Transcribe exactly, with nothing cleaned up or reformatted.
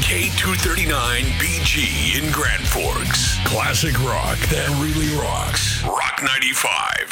K two thirty-nine B G in Grand Forks. Classic rock that really rocks. Rock ninety-five.